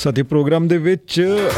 ਸਾਥੀ ਪ੍ਰੋਗਰਾਮ ਦੇ ਵਿੱਚ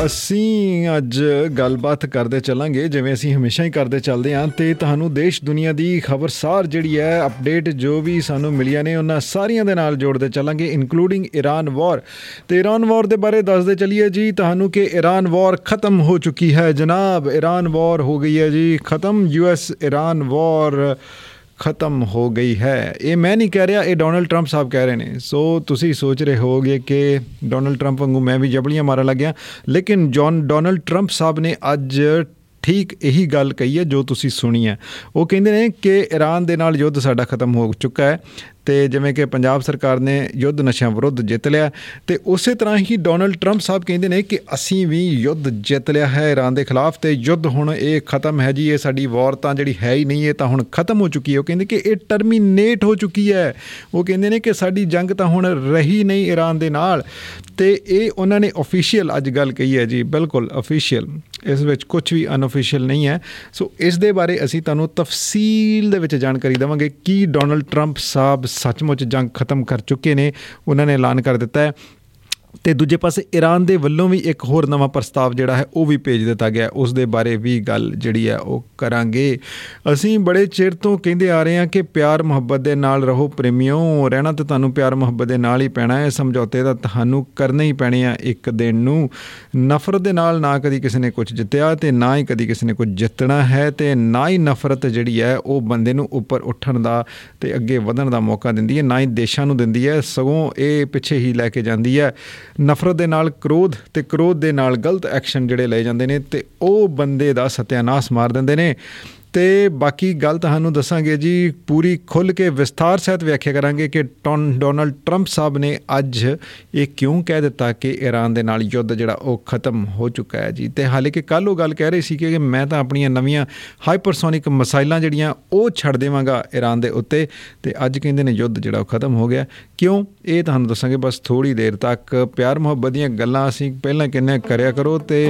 ਅਸੀਂ ਅੱਜ ਗੱਲਬਾਤ ਕਰਦੇ ਚੱਲਾਂਗੇ ਜਿਵੇਂ ਅਸੀਂ ਹਮੇਸ਼ਾ ਹੀ ਕਰਦੇ ਚੱਲਦੇ ਹਾਂ ਅਤੇ ਤੁਹਾਨੂੰ ਦੇਸ਼ ਦੁਨੀਆ ਦੀ ਖਬਰਸਾਰ ਜਿਹੜੀ ਹੈ ਅਪਡੇਟ ਜੋ ਵੀ ਸਾਨੂੰ ਮਿਲੀਆਂ ਨੇ ਉਹਨਾਂ ਸਾਰੀਆਂ ਦੇ ਨਾਲ ਜੋੜਦੇ ਚੱਲਾਂਗੇ ਇਨਕਲੂਡਿੰਗ ਈਰਾਨ ਵਾਰ। ਅਤੇ ਈਰਾਨ ਵਾਰ ਦੇ ਬਾਰੇ ਦੱਸਦੇ ਚੱਲੀਏ ਜੀ ਤੁਹਾਨੂੰ ਕਿ ਈਰਾਨ ਵਾਰ ਖਤਮ ਹੋ ਚੁੱਕੀ ਹੈ ਜਨਾਬ। ਈਰਾਨ ਵਾਰ ਹੋ ਗਈ ਹੈ ਜੀ ਖਤਮ। US ਈਰਾਨ ਵਾਰ ਖਤਮ ਹੋ ਗਈ ਹੈ। ਇਹ ਮੈਂ ਨਹੀਂ ਕਹਿ ਰਿਹਾ, ਇਹ ਡੋਨਲਡ ਟਰੰਪ ਸਾਹਿਬ ਕਹਿ ਰਹੇ ਨੇ। ਸੋ ਤੁਸੀਂ ਸੋਚ ਰਹੇ ਹੋਗੇ ਕਿ ਡੋਨਲਡ ਟਰੰਪ ਵਾਂਗੂ ਮੈਂ ਵੀ ਜਬਲੀਆਂ ਮਾਰਨ ਲੱਗਿਆ, ਲੇਕਿਨ ਡੋਨਲਡ ਟਰੰਪ ਸਾਹਿਬ ਨੇ ਅੱਜ ਠੀਕ ਇਹੀ ਗੱਲ ਕਹੀ ਹੈ ਜੋ ਤੁਸੀਂ ਸੁਣੀ ਹੈ। ਉਹ ਕਹਿੰਦੇ ਨੇ ਕਿ ਈਰਾਨ ਦੇ ਨਾਲ ਯੁੱਧ ਸਾਡਾ ਖਤਮ ਹੋ ਚੁੱਕਾ ਹੈ ਅਤੇ ਜਿਵੇਂ ਕਿ ਪੰਜਾਬ ਸਰਕਾਰ ਨੇ ਯੁੱਧ ਨਸ਼ਿਆਂ ਵਿਰੁੱਧ ਜਿੱਤ ਲਿਆ ਅਤੇ ਉਸੇ ਤਰ੍ਹਾਂ ਹੀ ਡੋਨਲਡ ਟਰੰਪ ਸਾਹਿਬ ਕਹਿੰਦੇ ਨੇ ਕਿ ਅਸੀਂ ਵੀ ਯੁੱਧ ਜਿੱਤ ਲਿਆ ਹੈ ਈਰਾਨ ਦੇ ਖਿਲਾਫ ਅਤੇ ਯੁੱਧ ਹੁਣ ਇਹ ਖਤਮ ਹੈ ਜੀ। ਇਹ ਸਾਡੀ ਵਾਰ ਤਾਂ ਜਿਹੜੀ ਹੈ ਹੀ ਨਹੀਂ, ਇਹ ਤਾਂ ਹੁਣ ਖਤਮ ਹੋ ਚੁੱਕੀ ਹੈ। ਉਹ ਕਹਿੰਦੇ ਕਿ ਇਹ ਟਰਮੀਨੇਟ ਹੋ ਚੁੱਕੀ ਹੈ। ਉਹ ਕਹਿੰਦੇ ਨੇ ਕਿ ਸਾਡੀ ਜੰਗ ਤਾਂ ਹੁਣ ਰਹੀ ਨਹੀਂ ਈਰਾਨ ਦੇ ਨਾਲ। ਅਤੇ ਇਹ ਉਹਨਾਂ ਨੇ ਓਫੀਸ਼ੀਅਲ ਅੱਜ ਗੱਲ ਕਹੀ ਹੈ ਜੀ, ਬਿਲਕੁਲ ਓਫੀਸ਼ੀਅਲ, ਇਸ ਵਿੱਚ ਕੁਛ ਵੀ ਅਨਓਫੀਸ਼ੀਅਲ ਨਹੀਂ ਹੈ। ਸੋ ਇਸ ਦੇ ਬਾਰੇ ਅਸੀਂ ਤੁਹਾਨੂੰ ਤਫਸੀਲ ਦੇ ਵਿੱਚ ਜਾਣਕਾਰੀ ਦੇਵਾਂਗੇ ਕਿ ਡੋਨਲਡ ਟਰੰਪ ਸਾਹਿਬ ਸੱਚਮੁੱਚ ਜੰਗ ਖਤਮ ਕਰ ਚੁੱਕੇ ਨੇ, ਉਹਨਾਂ ਨੇ ਐਲਾਨ ਕਰ ਦਿੱਤਾ ਹੈ। ਅਤੇ ਦੂਜੇ ਪਾਸੇ ਈਰਾਨ ਦੇ ਵੱਲੋਂ ਵੀ ਇੱਕ ਹੋਰ ਨਵਾਂ ਪ੍ਰਸਤਾਵ ਜਿਹੜਾ ਹੈ ਉਹ ਵੀ ਭੇਜ ਦਿੱਤਾ ਗਿਆ, ਉਸ ਦੇ ਬਾਰੇ ਵੀ ਗੱਲ ਜਿਹੜੀ ਹੈ ਉਹ ਕਰਾਂਗੇ। ਅਸੀਂ ਬੜੇ ਚਿਰ ਤੋਂ ਕਹਿੰਦੇ ਆ ਰਹੇ ਹਾਂ ਕਿ ਪਿਆਰ ਮੁਹੱਬਤ ਦੇ ਨਾਲ ਰਹੋ ਪ੍ਰੇਮੀਓ, ਰਹਿਣਾ ਤਾਂ ਤੁਹਾਨੂੰ ਪਿਆਰ ਮੁਹੱਬਤ ਦੇ ਨਾਲ ਹੀ ਪੈਣਾ ਹੈ। ਸਮਝੌਤੇ ਤਾਂ ਤੁਹਾਨੂੰ ਕਰਨੇ ਹੀ ਪੈਣੇ ਆ ਇੱਕ ਦਿਨ ਨੂੰ। ਨਫ਼ਰਤ ਦੇ ਨਾਲ ਨਾ ਕਦੀ ਕਿਸੇ ਨੇ ਕੁਛ ਜਿੱਤਿਆ ਅਤੇ ਨਾ ਹੀ ਕਦੀ ਕਿਸੇ ਨੇ ਕੁਝ ਜਿੱਤਣਾ ਹੈ, ਅਤੇ ਨਾ ਹੀ ਨਫ਼ਰਤ ਜਿਹੜੀ ਹੈ ਉਹ ਬੰਦੇ ਨੂੰ ਉੱਪਰ ਉੱਠਣ ਦਾ ਅਤੇ ਅੱਗੇ ਵਧਣ ਦਾ ਮੌਕਾ ਦਿੰਦੀ ਹੈ, ਨਾ ਹੀ ਦੇਸ਼ਾਂ ਨੂੰ ਦਿੰਦੀ ਹੈ, ਸਗੋਂ ਇਹ ਪਿੱਛੇ ਹੀ ਲੈ ਕੇ ਜਾਂਦੀ ਹੈ। ਨਫ਼ਰਤ ਦੇ ਨਾਲ ਕ੍ਰੋਧ ਅਤੇ ਕ੍ਰੋਧ ਦੇ ਨਾਲ ਗਲਤ ਐਕਸ਼ਨ ਜਿਹੜੇ ਲਏ ਜਾਂਦੇ ਨੇ ਅਤੇ ਉਹ ਬੰਦੇ ਦਾ ਸਤਿਆਨਾਸ਼ ਮਾਰ ਦਿੰਦੇ ਨੇ। ਅਤੇ ਬਾਕੀ ਗੱਲ ਤੁਹਾਨੂੰ ਦੱਸਾਂਗੇ ਜੀ, ਪੂਰੀ ਖੁੱਲ੍ਹ ਕੇ ਵਿਸਥਾਰ ਸਹਿਤ ਵਿਆਖਿਆ ਕਰਾਂਗੇ ਕਿ ਡੋਨਲਡ ਟਰੰਪ ਸਾਹਿਬ ਨੇ ਅੱਜ ਇਹ ਕਿਉਂ ਕਹਿ ਦਿੱਤਾ ਕਿ ਈਰਾਨ ਦੇ ਨਾਲ ਯੁੱਧ ਜਿਹੜਾ ਉਹ ਖਤਮ ਹੋ ਚੁੱਕਾ ਹੈ ਜੀ। ਅਤੇ ਹਾਲਾਂਕਿ ਕੱਲ੍ਹ ਉਹ ਗੱਲ ਕਹਿ ਰਹੇ ਸੀ ਕਿ ਮੈਂ ਤਾਂ ਆਪਣੀਆਂ ਨਵੀਆਂ ਹਾਈਪਰਸੋਨਿਕ ਮਿਸਾਈਲਾਂ ਜਿਹੜੀਆਂ ਉਹ ਛੱਡ ਦੇਵਾਂਗਾ ਈਰਾਨ ਦੇ ਉੱਤੇ, ਅਤੇ ਅੱਜ ਕਹਿੰਦੇ ਨੇ ਯੁੱਧ ਜਿਹੜਾ ਉਹ ਖਤਮ ਹੋ ਗਿਆ। ਕਿਉਂ, ਇਹ ਤੁਹਾਨੂੰ ਦੱਸਾਂਗੇ ਬਸ ਥੋੜ੍ਹੀ ਦੇਰ ਤੱਕ। ਪਿਆਰ ਮੁਹੱਬਤ ਦੀਆਂ ਗੱਲਾਂ ਅਸੀਂ ਪਹਿਲਾਂ ਕਹਿੰਦੇ ਕਰਿਆ ਕਰੋ ਅਤੇ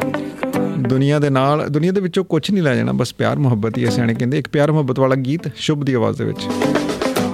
ਦੁਨੀਆ ਦੇ ਵਿੱਚੋਂ ਕੁਛ ਨਹੀਂ ਲੈ ਜਾਣਾ, ਬਸ ਪਿਆਰ ਮੁਹੱਬਤ ਹੀ ਹੈ। ਸਿਆਣੇ ਕਹਿੰਦੇ ਇੱਕ ਪਿਆਰ ਮੁਹੱਬਤ ਵਾਲਾ ਗੀਤ ਸ਼ੁਭ ਦੀ ਆਵਾਜ਼ ਦੇ ਵਿੱਚ।